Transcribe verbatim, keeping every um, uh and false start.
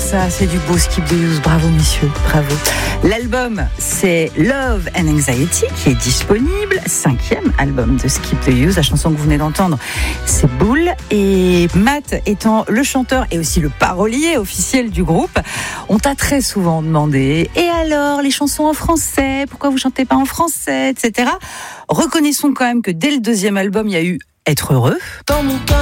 ça, c'est du beau Skip the Use. Bravo, messieurs, bravo. L'album, c'est Love and Anxiety, qui est disponible. Cinquième album de Skip the Use. La chanson que vous venez d'entendre, c'est Bull. Et Matt, étant le chanteur et aussi le parolier officiel du groupe, on t'a très souvent demandé, et alors, les chansons en français, pourquoi vous chantez pas en français, et cetera. Reconnaissons quand même que dès le deuxième album, il y a eu Être heureux. Dans mon